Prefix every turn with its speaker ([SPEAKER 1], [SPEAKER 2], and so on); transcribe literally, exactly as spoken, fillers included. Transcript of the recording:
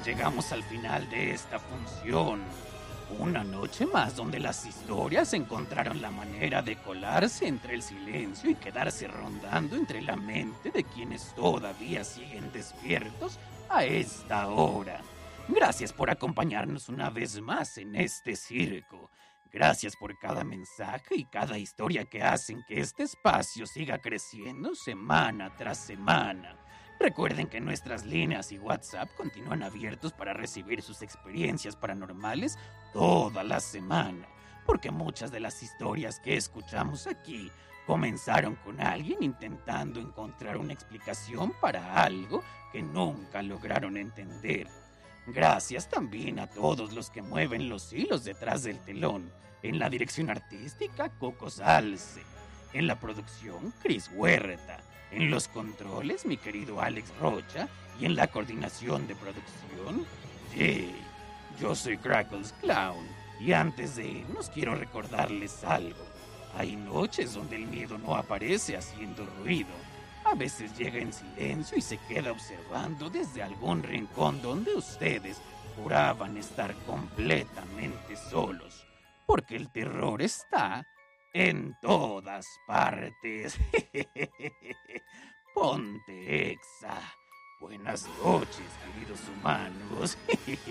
[SPEAKER 1] llegamos al final de esta función. Una noche más donde las historias encontraron la manera de colarse entre el silencio y quedarse rondando entre la mente de quienes todavía siguen despiertos a esta hora. Gracias por acompañarnos una vez más en este circo. Gracias por cada mensaje y cada historia que hacen que este espacio siga creciendo semana tras semana. Recuerden que nuestras líneas y WhatsApp continúan abiertos para recibir sus experiencias paranormales toda la semana, porque muchas de las historias que escuchamos aquí comenzaron con alguien intentando encontrar una explicación para algo que nunca lograron entender. Gracias también a todos los que mueven los hilos detrás del telón. En la dirección artística, Coco Salce. En la producción, Chris Huerta. En los controles, mi querido Alex Rocha. Y en la coordinación de producción, Jay. Yo soy Crackles Clown. Y antes de irnos, quiero recordarles algo. Hay noches donde el miedo no aparece haciendo ruido. A veces llega en silencio y se queda observando desde algún rincón donde ustedes juraban estar completamente solos. Porque el terror está en todas partes. Ponte Exa. Buenas noches, queridos humanos.